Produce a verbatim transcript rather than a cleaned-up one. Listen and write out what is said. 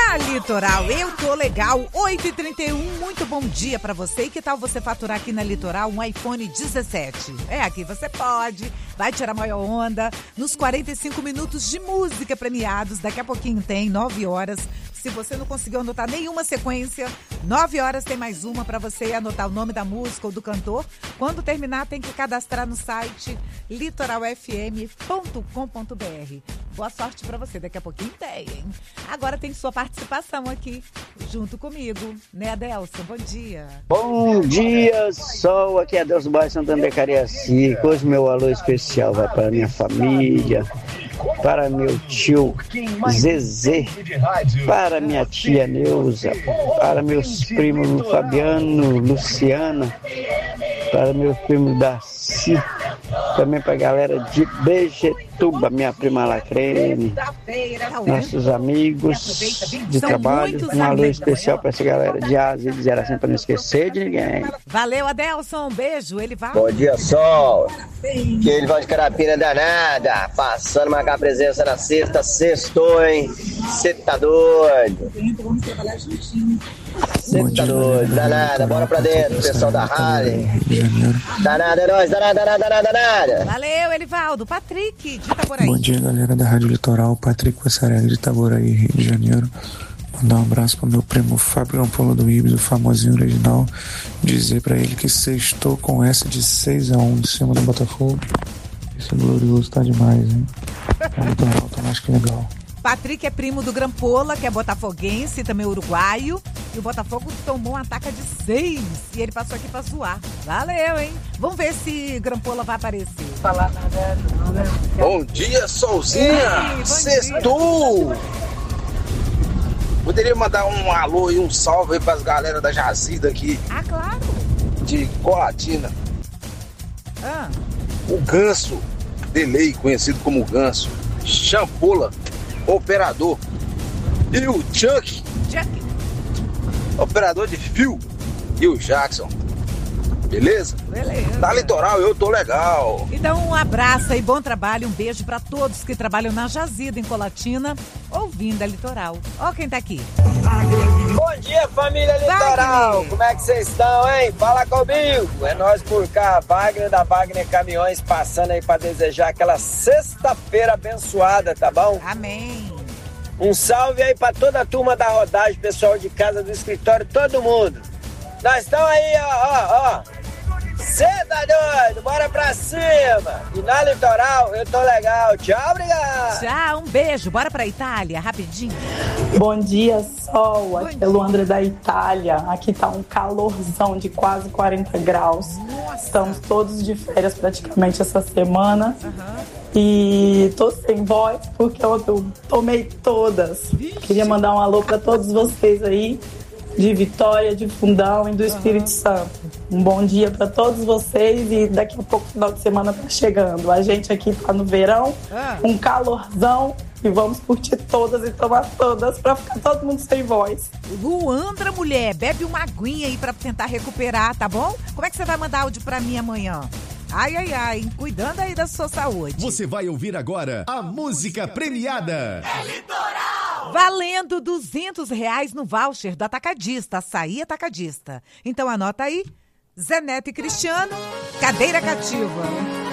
Na Litoral, eu tô legal, oito e trinta e um, muito bom dia pra você. E que tal você faturar aqui na Litoral um iPhone dezessete? É, aqui você pode, vai tirar a maior onda nos quarenta e cinco minutos de música premiados. Daqui a pouquinho tem, nove horas. Se você não conseguiu anotar nenhuma sequência, nove horas tem mais uma pra você anotar o nome da música ou do cantor. Quando terminar, tem que cadastrar no site litoral f m ponto com ponto b r. Boa sorte pra você, daqui a pouquinho tem, hein? Agora tem sua participação aqui, junto comigo, né, Adelson? Bom dia. Bom dia, Sol. Aqui é Adelson Bairro Santander Cariacica. Hoje meu alô especial vai para minha família, para meu tio Zezé, para minha tia Neuza, para meus primos Fabiano, Luciana, para meus primos Darcy, também para a galera de Bejetuba, minha prima Lacrene, nossos amigos de trabalho. Um alô especial para essa galera de Asa e de Zeração, para não esquecer de ninguém. Valeu, Adelson. Um beijo. Ele vai. Bom dia, Sol. Que ele vai de Carapina danada. Passando uma cá presença na sexta. Sextou, hein? Cê tá doido. Cê tá doido. Danada. Bora pra dentro, pessoal da Harley. Danada, é nóis. Danada, danada, danada, danada. Valeu, Elivaldo. Patrick, de Itaboraí. Bom dia, galera da Rádio Litoral. Patrick Passarelli de Itaboraí, Rio de Janeiro. Mandar um abraço pro meu primo Fábio Ampola do Ibis, o famosinho original. Dizer pra ele que sextou com essa de seis a um em cima do Botafogo. Esse glorioso tá demais, hein? É muito alto, mas que legal. Patrick é primo do Grampola, que é botafoguense, também uruguaio. E o Botafogo tomou uma ataca de seis. E ele passou aqui pra zoar. Valeu, hein? Vamos ver se Grampola vai aparecer. Falar nada, não, né? Bom dia, Solzinha! Sextou! Poderia mandar um alô e um salve aí pras galera da Jazida aqui. Ah, claro. De Colatina. Ah. O Ganso, Delay, conhecido como Ganso. Champola, operador. E o Chuck, Chuck, operador de fio. E o Jackson. Beleza? Beleza. Na Litoral eu tô legal. Então um abraço aí, bom trabalho, um beijo pra todos que trabalham na Jazida, em Colatina, ouvindo a Litoral. Ó quem tá aqui. Bom dia, família Litoral. Wagner. Como é que vocês estão, hein? Fala comigo. É nós por cá, Wagner da Wagner Caminhões, passando aí pra desejar aquela sexta-feira abençoada, tá bom? Amém. Um salve aí pra toda a turma da rodagem, pessoal de casa, do escritório, todo mundo. Nós estamos aí, ó, ó, ó. Cê tá doido, bora pra cima. E na Litoral eu tô legal. Tchau, obrigado. Tchau, um beijo. Bora pra Itália, rapidinho. Bom dia, Sol. Aqui Bom é Luandra da Itália. Aqui tá um calorzão de quase quarenta graus. Nossa. Estamos todos de férias praticamente essa semana. Uhum. E tô sem voz porque eu, eu tomei todas. Vixe. Queria mandar um alô pra todos vocês aí, de Vitória, de Fundão e do Espírito uhum. Santo. Um bom dia para todos vocês e daqui a pouco o final de semana tá chegando. A gente aqui tá no verão, uhum. um calorzão e vamos curtir todas e tomar todas para ficar todo mundo sem voz. Luandra, mulher, bebe uma aguinha aí para tentar recuperar, tá bom? Como é que você vai mandar áudio para mim amanhã? Ai, ai, ai, cuidando aí da sua saúde. Você vai ouvir agora a música premiada. É Litoral! Valendo duzentos reais no voucher do Atacadista, Açaí Atacadista. Então anota aí, Zé Neto e Cristiano, cadeira cativa.